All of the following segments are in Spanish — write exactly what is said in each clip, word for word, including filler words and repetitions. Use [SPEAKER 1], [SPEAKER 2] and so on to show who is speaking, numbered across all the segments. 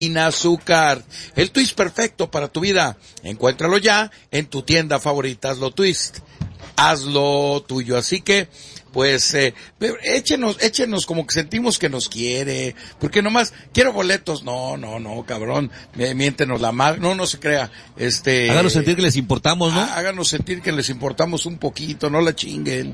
[SPEAKER 1] sin azúcar. El twist perfecto para tu vida. Encuéntralo ya en tu tienda favorita. Hazlo twist. Hazlo tuyo. Así que, pues, eh, échenos, échenos como que sentimos que nos quiere. Porque nomás, quiero boletos. No, no, no, cabrón. Miéntenos la madre. No, no se crea. Este.
[SPEAKER 2] Háganos sentir que les importamos, ¿no?
[SPEAKER 1] Háganos sentir que les importamos un poquito. No la chinguen.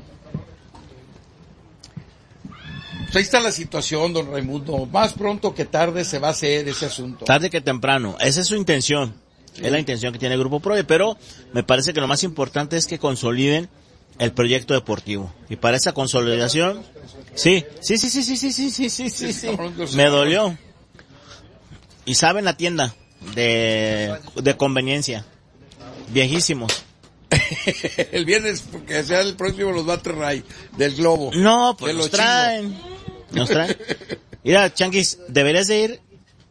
[SPEAKER 1] Pues ahí está la situación, don Raimundo. Más pronto que tarde se va a hacer ese asunto.
[SPEAKER 3] Tarde que temprano. Esa es su intención. Sí. Es la intención que tiene el Grupo Prode. Pero me parece que lo más importante es que consoliden el proyecto deportivo. Y para esa consolidación, sí, sí, sí, sí, sí, sí, sí, sí, sí, sí, sí. Me dolió. Y saben la tienda de, de conveniencia. Viejísimos.
[SPEAKER 1] El viernes, porque sea el próximo los Baterray del Globo.
[SPEAKER 3] No, pues nos traen. Chingos. Nos traen. Mira, Changuis, deberías de ir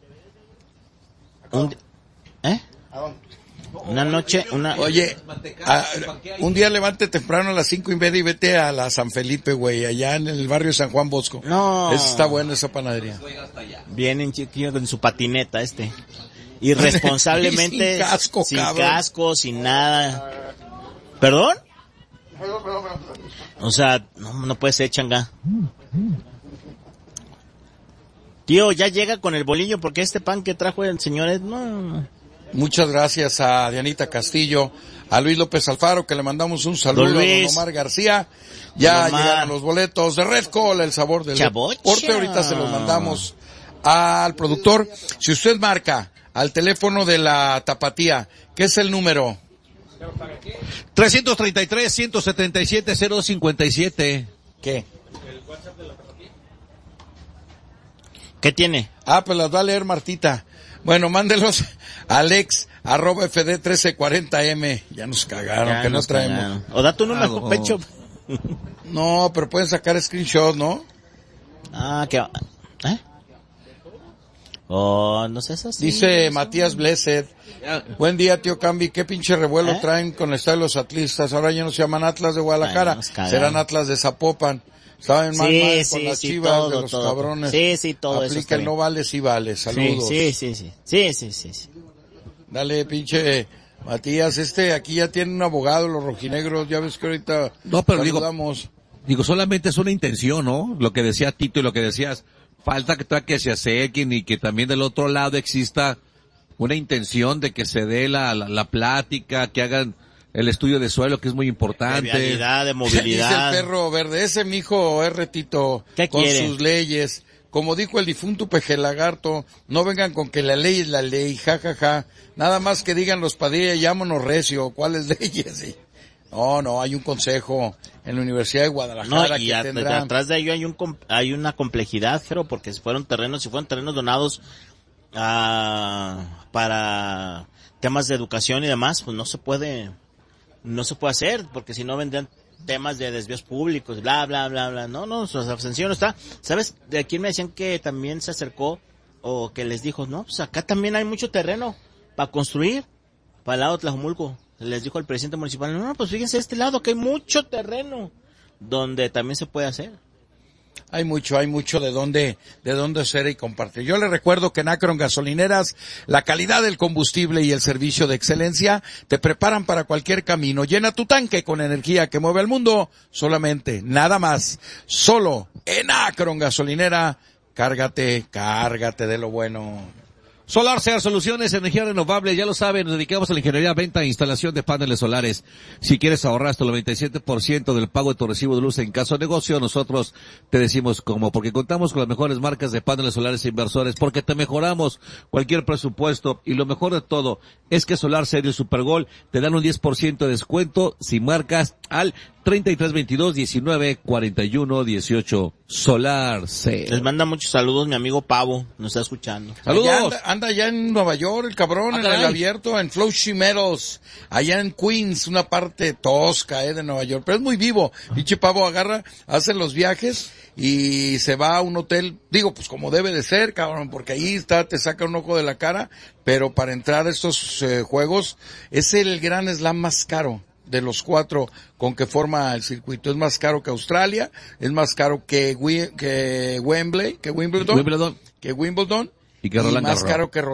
[SPEAKER 3] un, ¿eh? Una noche, una...
[SPEAKER 1] Oye, a, un día levante temprano a las cinco y media y vete a la San Felipe, güey, allá en el barrio San Juan Bosco.
[SPEAKER 3] No.
[SPEAKER 1] Esa está buena, esa panadería.
[SPEAKER 3] Vienen chiquillos con su patineta este. Irresponsablemente.
[SPEAKER 1] sin casco,
[SPEAKER 3] sin
[SPEAKER 1] cabrón.
[SPEAKER 3] casco, sin nada. ¿Perdón? O sea, no, no puede ser, Changa. Tío, ya llega con el bolillo porque este pan que trajo el señor es... No.
[SPEAKER 1] Muchas gracias a Dianita Castillo, a Luis López Alfaro, que le mandamos un saludo, a don Omar García. Ya Omar. Llegaron los boletos de Red Cola, el sabor del
[SPEAKER 3] Chabocha.
[SPEAKER 1] deporte. Ahorita se los mandamos al productor. Si usted marca al teléfono de la Tapatía, ¿qué es el número?
[SPEAKER 2] trescientos treinta y tres, ciento setenta y siete, cero cincuenta y siete.
[SPEAKER 1] ¿Qué?
[SPEAKER 3] ¿Qué tiene?
[SPEAKER 1] Ah, pues las va a leer Martita. Bueno, mándelos a Alex, arroba F D trece cuarenta M. Ya nos cagaron,
[SPEAKER 3] ya
[SPEAKER 1] que
[SPEAKER 3] nos
[SPEAKER 1] no traemos.
[SPEAKER 3] Cagaron. O da tu número, ah, pecho.
[SPEAKER 1] No, pero pueden sacar screenshot, ¿no?
[SPEAKER 3] Ah, que... ¿Eh? Oh, no sé eso sí.
[SPEAKER 1] Dice
[SPEAKER 3] no
[SPEAKER 1] Matías Blessed. Buen día, tío Cambi. ¿Qué pinche revuelo ¿Eh? traen con el estado de los atlistas? Ahora ya no se llaman Atlas de Guadalajara. Ay, serán Atlas de Zapopan. Saben más
[SPEAKER 3] sí,
[SPEAKER 1] mal
[SPEAKER 3] sí,
[SPEAKER 1] con las
[SPEAKER 3] sí,
[SPEAKER 1] chivas
[SPEAKER 3] todo,
[SPEAKER 1] de los
[SPEAKER 3] todo.
[SPEAKER 1] cabrones.
[SPEAKER 3] Sí, sí, todo
[SPEAKER 1] Aplica
[SPEAKER 3] eso.
[SPEAKER 1] el no vale, sí vale. Saludos.
[SPEAKER 3] Sí, sí, sí, sí, sí, sí, sí.
[SPEAKER 1] Dale, pinche Matías. Este, aquí ya tiene un abogado, los rojinegros. Ya ves que ahorita
[SPEAKER 2] no, pero
[SPEAKER 1] saludamos.
[SPEAKER 2] Digo, digo, solamente es una intención, ¿no? Lo que decía Tito y lo que decías. Falta que, que se acerquen y que también del otro lado exista una intención de que se dé la, la, la plática, que hagan el estudio de suelo, que es muy importante.
[SPEAKER 3] De vialidad, de movilidad.
[SPEAKER 1] Dice el perro verde, ese mijo R. Tito,
[SPEAKER 3] ¿qué
[SPEAKER 1] con
[SPEAKER 3] quiere?
[SPEAKER 1] Sus leyes. Como dijo el difunto Peje Lagarto, no vengan con que la ley es la ley, jajaja. Ja, ja. Nada más que digan los Padilla, llámonos recio, ¿cuáles leyes? Sí. No, no, hay un consejo en la Universidad de Guadalajara.
[SPEAKER 3] No, y
[SPEAKER 1] que
[SPEAKER 3] a,
[SPEAKER 1] tendrá...
[SPEAKER 3] atrás de ello hay un hay una complejidad, pero porque si fueron terrenos, si fueron terrenos donados a, para temas de educación y demás, pues no se puede, no se puede hacer, porque si no vendrían temas de desvíos públicos, bla, bla, bla, bla. No, no, su abstención no está. ¿Sabes de quién me decían que también se acercó o que les dijo, no, pues acá también hay mucho terreno para construir, para el lado de Tlajomulco? Les dijo el presidente municipal, no, no, pues fíjense este lado que hay mucho terreno donde también se puede hacer.
[SPEAKER 1] Hay mucho, hay mucho de dónde, de dónde hacer y compartir. Yo les recuerdo que en Akron Gasolineras, la calidad del combustible y el servicio de excelencia te preparan para cualquier camino. Llena tu tanque con energía que mueve al mundo, solamente, nada más, solo en Akron Gasolinera. Cárgate, cárgate de lo bueno.
[SPEAKER 2] Solar Sear Soluciones, energía renovable, ya lo saben, nos dedicamos a la ingeniería, venta e instalación de paneles solares. Si quieres ahorrar hasta el noventa y siete por ciento del pago de tu recibo de luz en caso de negocio, nosotros te decimos cómo, porque contamos con las mejores marcas de paneles solares e inversores, porque te mejoramos cualquier presupuesto, y lo mejor de todo es que Solar Serio Supergol te dan un diez por ciento de descuento si marcas al treinta y tres veintidós diecinueve cuarenta y uno dieciocho. Solar Serio.
[SPEAKER 3] Les manda muchos saludos mi amigo Pavo, nos está escuchando.
[SPEAKER 2] Saludos.
[SPEAKER 1] Allá anda, anda allá en Nueva York, el cabrón, ah, en el abierto, en Flushing Meadows, allá en Queens, una parte tosca, eh, de Nueva York, pero es muy vivo. Pinche Pavo agarra, hace los viajes y se va a un hotel, digo, pues como debe de ser, cabrón, porque ahí está, te saca un ojo de la cara, pero para entrar a estos eh, juegos, es el gran slam más caro de los cuatro con que forma el circuito. Es más caro que Australia, es más caro que, que Wembley, que Wimbledon,
[SPEAKER 2] Wimbledon.
[SPEAKER 1] que Wimbledon,
[SPEAKER 2] y, que
[SPEAKER 1] y más caro que Roland